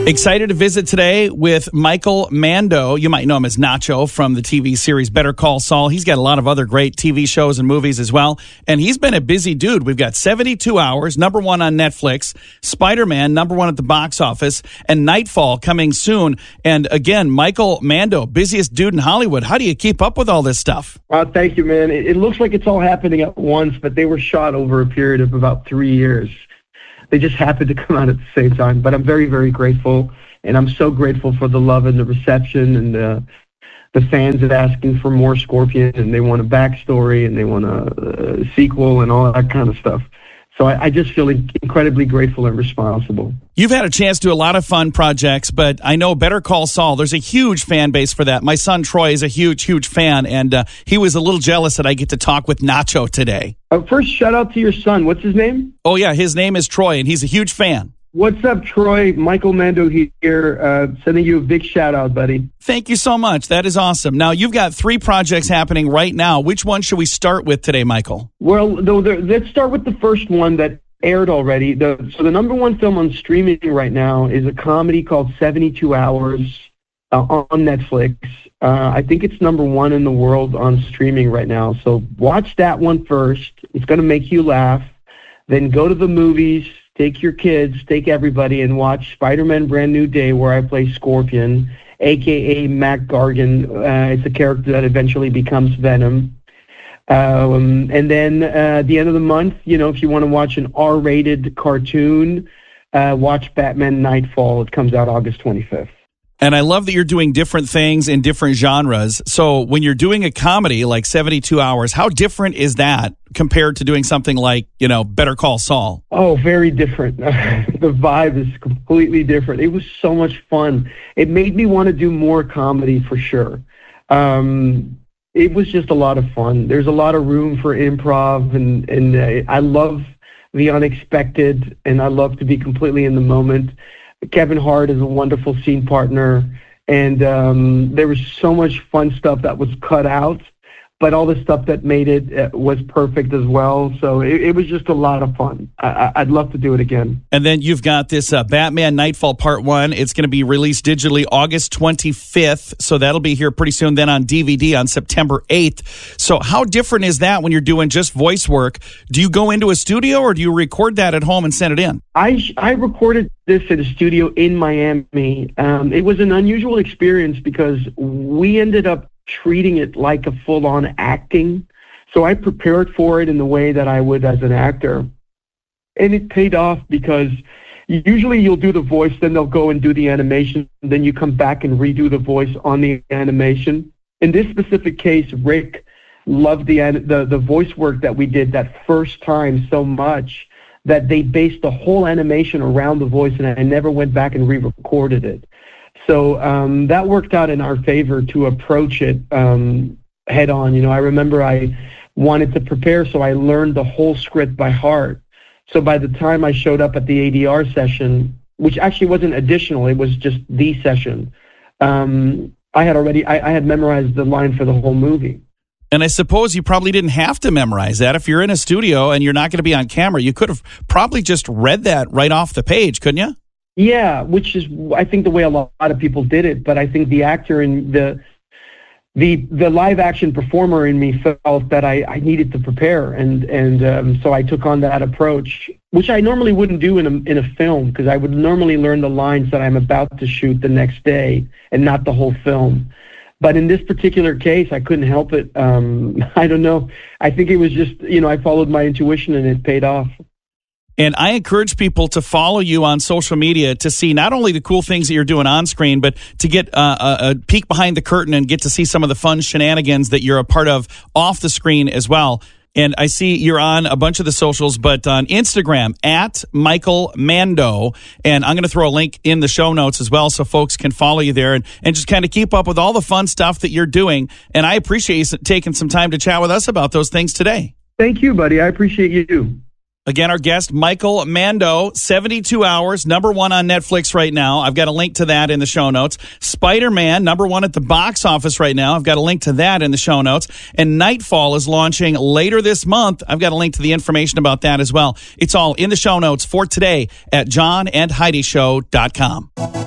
Excited to visit today with Michael Mando. You might know him as Nacho from the TV series Better Call Saul. He's got a lot of other great TV shows and movies as well. And he's been a busy dude. We've got 72 Hours, #1 on Netflix, Spider-Man, #1 at the box office, and Nightfall coming soon. And again, Michael Mando, busiest dude in Hollywood. How do you keep up with all this stuff? Thank you, man. It looks like it's all happening at once, but they were shot over a period of about 3 years. They just happened to come out at the same time. But I'm very, very grateful, and I'm so grateful for the love and the reception and the fans that asking for more Scorpion, and they want a backstory, and they want a sequel and all that kind of stuff. So I just feel incredibly grateful and responsible. You've had a chance to do a lot of fun projects, but I know Better Call Saul, there's a huge fan base for that. My son Troy is a huge, huge fan, and he was a little jealous that I get to talk with Nacho today. First, shout out to your son. What's his name? Oh, yeah, his name is Troy, and he's a huge fan. What's up, Troy? Michael Mando here, sending you a big shout out, buddy. Thank you so much. That is awesome. Now, you've got 3 projects happening right now. Which one should we start with today, Michael? Well, let's start with the first one that aired already. So the #1 film on streaming right now is a comedy called 72 Hours on Netflix. I think it's #1 in the world on streaming right now. So watch that one first. It's going to make you laugh. Then go to the movies. Take your kids, take everybody, and watch Spider-Man Brand New Day, where I play Scorpion, a.k.a. Mac Gargan. It's a character that eventually becomes Venom. And then at the end of the month, if you want to watch an R-rated cartoon, watch Batman Nightfall. It comes out August 25th. And I love that you're doing different things in different genres. So when you're doing a comedy like 72 Hours, how different is that compared to doing something like, Better Call Saul? Oh, very different. The vibe is completely different. It was so much fun. It made me want to do more comedy for sure. It was just a lot of fun. There's a lot of room for improv, and I love the unexpected, and I love to be completely in the moment. Kevin Hart is a wonderful scene partner, and there was so much fun stuff that was cut out, but all the stuff that made it was perfect as well. So it was just a lot of fun. I'd love to do it again. And then you've got this Batman Nightfall Part 1. It's going to be released digitally August 25th, so that'll be here pretty soon. Then on DVD on September 8th. So how different is that when you're doing just voice work? Do you go into a studio, or do you record that at home and send it in? I recorded this at a studio in Miami. It was an unusual experience because we ended up treating it like a full-on acting. So I prepared for it in the way that I would as an actor. And it paid off because usually you'll do the voice, then they'll go and do the animation, then you come back and redo the voice on the animation. In this specific case, Rick loved the voice work that we did that first time so much that they based the whole animation around the voice, and I never went back and re-recorded it. So that worked out in our favor to approach it head on. I remember I wanted to prepare, so I learned the whole script by heart. So by the time I showed up at the ADR session, which actually wasn't additional, it was just the session, I had memorized the line for the whole movie. And I suppose you probably didn't have to memorize that. If you're in a studio and you're not going to be on camera, you could have probably just read that right off the page, couldn't you? Yeah, which is, I think, the way a lot of people did it. But I think the actor and the live action performer in me felt that I needed to prepare, and so I took on that approach, which I normally wouldn't do in a film, because I would normally learn the lines that I'm about to shoot the next day and not the whole film. But in this particular case, I couldn't help it. I don't know. I think it was just, I followed my intuition and it paid off. And I encourage people to follow you on social media to see not only the cool things that you're doing on screen, but to get a peek behind the curtain and get to see some of the fun shenanigans that you're a part of off the screen as well. And I see you're on a bunch of the socials, but on Instagram, at Michael Mando. And I'm going to throw a link in the show notes as well so folks can follow you there and just kind of keep up with all the fun stuff that you're doing. And I appreciate you taking some time to chat with us about those things today. Thank you, buddy. I appreciate you. Again, our guest, Michael Mando, 72 Hours, #1 on Netflix right now. I've got a link to that in the show notes. Spider-Man, #1 at the box office right now. I've got a link to that in the show notes. And Nightfall is launching later this month. I've got a link to the information about that as well. It's all in the show notes for today at johnandheidishow.com.